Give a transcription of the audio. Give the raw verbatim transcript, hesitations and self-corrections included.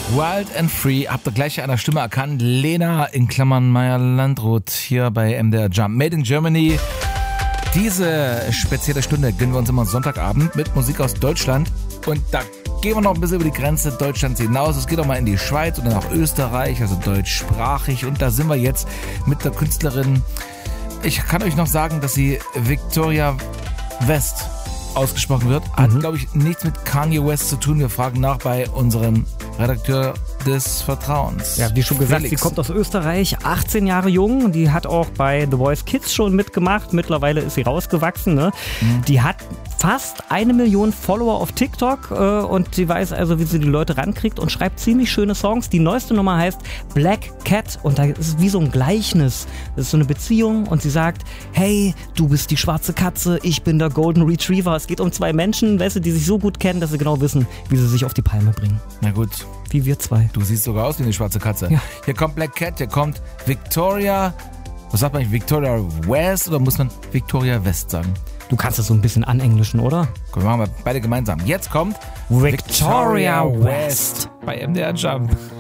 Wild and Free, habt ihr gleich an der Stimme erkannt. Lena in Klammern Meyer-Landrut hier bei M D R Jump. Made in Germany. Diese spezielle Stunde gönnen wir uns immer Sonntagabend mit Musik aus Deutschland. Und da gehen wir noch ein bisschen über die Grenze Deutschlands hinaus. Es geht auch mal in die Schweiz oder nach Österreich, also deutschsprachig. Und da sind wir jetzt mit der Künstlerin. Ich kann euch noch sagen, dass sie Victoria West ausgesprochen wird. Hat, mhm. glaube ich, nichts mit Kanye West zu tun. Wir fragen nach bei unserem Redakteur des Vertrauens. Ja, wie schon gesagt, Felix. sie kommt aus Österreich, achtzehn Jahre jung. Die hat auch bei The Voice Kids schon mitgemacht. Mittlerweile ist sie rausgewachsen. Ne? Mhm. Die hat fast eine Million Follower auf TikTok äh, und sie weiß also, wie sie die Leute rankriegt und schreibt ziemlich schöne Songs. Die neueste Nummer heißt Black Cat und da ist es wie so ein Gleichnis. Das ist so eine Beziehung und sie sagt, hey, du bist die schwarze Katze, ich bin der Golden Retriever. Es geht um zwei Menschen, weißt du, die sich so gut kennen, dass sie genau wissen, wie sie sich auf die Palme bringen. Na gut. Wie wir zwei. Du siehst sogar aus wie eine schwarze Katze. Ja. Hier kommt Black Cat, hier kommt Victoria, was sagt man, Victoria West oder muss man Victoria West sagen? Du kannst das so ein bisschen anenglischen, oder? Komm, machen wir beide gemeinsam. Jetzt kommt Victoria West bei M D R Jump.